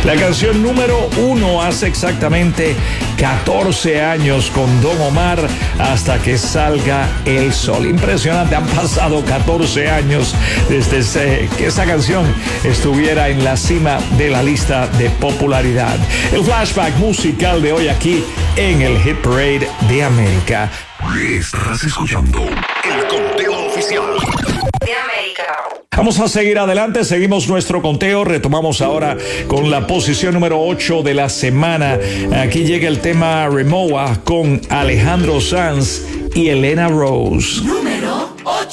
La canción número 1 hace exactamente 14 años con Don Omar, Hasta que salga el sol. Impresionante, han pasado 14 años desde que esa canción estuviera en la cima de la lista de popularidad. El flashback musical de hoy aquí en el Hit Parade de América. Estás escuchando el conteo oficial de América. Vamos a seguir adelante, seguimos nuestro conteo, retomamos ahora con la posición número 8 de la semana. Aquí llega el tema Remoa con Alejandro Sanz y Elena Rose. Número 8.